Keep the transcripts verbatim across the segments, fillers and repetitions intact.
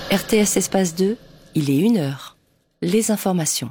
R T S Espace deux, il est une heure. Les informations.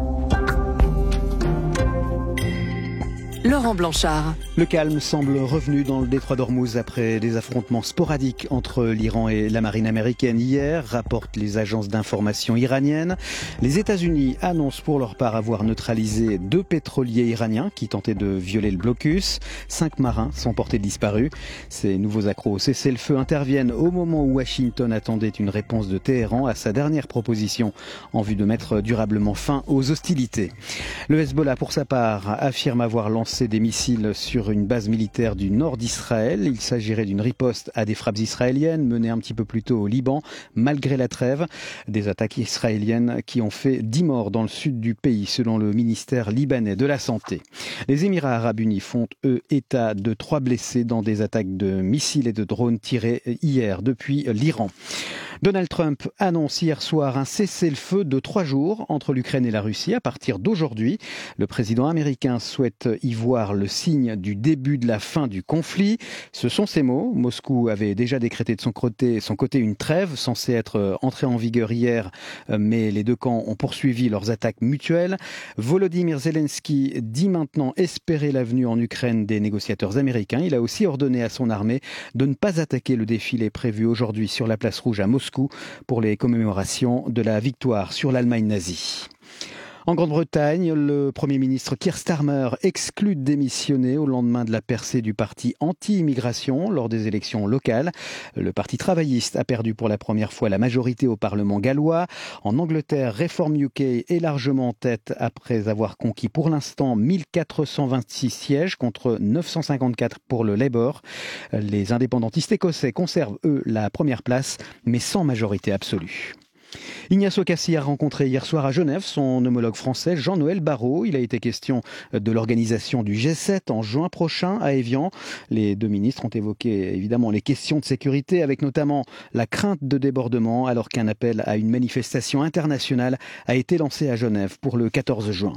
Laurent Blanchard. Le calme semble revenu dans le détroit d'Ormuz après des affrontements sporadiques entre l'Iran et la marine américaine hier, rapportent les agences d'information iraniennes. Les États-Unis annoncent pour leur part avoir neutralisé deux pétroliers iraniens qui tentaient de violer le blocus. Cinq marins sont portés disparus. Ces nouveaux accros au cessez-le-feu interviennent au moment où Washington attendait une réponse de Téhéran à sa dernière proposition en vue de mettre durablement fin aux hostilités. Le Hezbollah, pour sa part, affirme avoir lancé des missiles sur une base militaire du nord d'Israël. Il s'agirait d'une riposte à des frappes israéliennes menées un petit peu plus tôt au Liban, malgré la trêve. Des attaques israéliennes qui ont fait dix morts dans le sud du pays, selon le ministère libanais de la Santé. Les Émirats arabes unis font, eux, état de trois blessés dans des attaques de missiles et de drones tirés hier depuis l'Iran. Donald Trump annonce hier soir un cessez-le-feu de trois jours entre l'Ukraine et la Russie à partir d'aujourd'hui. Le président américain souhaite y voir le signe du début de la fin du conflit. Ce sont ses mots. Moscou avait déjà décrété de son côté, son côté une trêve censée être entrée en vigueur hier, mais les deux camps ont poursuivi leurs attaques mutuelles. Volodymyr Zelensky dit maintenant espérer la venue en Ukraine des négociateurs américains. Il a aussi ordonné à son armée de ne pas attaquer le défilé prévu aujourd'hui sur la place rouge à Moscou pour les commémorations de la victoire sur l'Allemagne nazie. En Grande-Bretagne, le Premier ministre Keir Starmer exclut de démissionner au lendemain de la percée du parti anti-immigration lors des élections locales. Le Parti travailliste a perdu pour la première fois la majorité au Parlement gallois. En Angleterre, Reform U K est largement en tête après avoir conquis pour l'instant mille quatre cent vingt-six sièges contre neuf cent cinquante-quatre pour le Labour. Les indépendantistes écossais conservent, eux, la première place, mais sans majorité absolue. Ignacio Cassis a rencontré hier soir à Genève son homologue français Jean-Noël Barrot. Il a été question de l'organisation du G sept en juin prochain à Évian. Les deux ministres ont évoqué évidemment les questions de sécurité avec notamment la crainte de débordement alors qu'un appel à une manifestation internationale a été lancé à Genève pour le quatorze juin.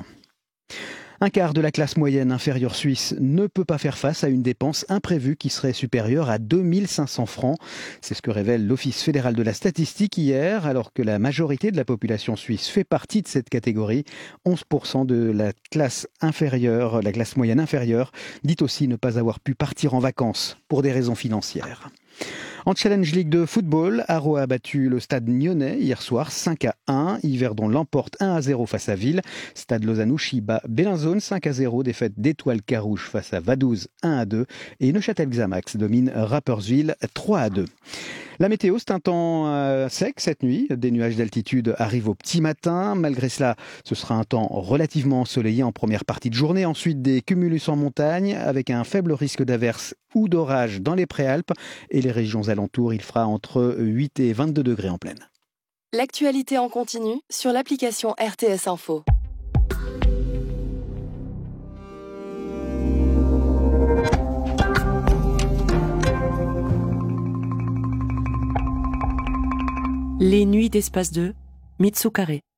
Un quart de la classe moyenne inférieure suisse ne peut pas faire face à une dépense imprévue qui serait supérieure à deux mille cinq cents francs. C'est ce que révèle l'Office fédéral de la statistique hier, alors que la majorité de la population suisse fait partie de cette catégorie. onze pour cent de la classe inférieure, la classe moyenne inférieure, dit aussi ne pas avoir pu partir en vacances pour des raisons financières. En Challenge League de football, Haro a battu le Stade Nyonnais hier soir cinq à un. Yverdon l'emporte un à zéro face à Ville. Stade Lausanne-Ouchy bat Bellinzone cinq à zéro. Défaite d'Étoile Carouge face à Vaduz un à deux. Et Neuchâtel-Xamax domine Rapperswil trois à deux. La météo, c'est un temps euh, sec cette nuit. Des nuages d'altitude arrivent au petit matin. Malgré cela, ce sera un temps relativement ensoleillé en première partie de journée. Ensuite, des cumulus en montagne avec un faible risque d'averse ou d'orage dans les Préalpes. Et les régions alentours, il fera entre huit et vingt-deux degrés en plaine. L'actualité en continu sur l'application R T S Info. Les nuits d'Espace deux, Mitsu Carré.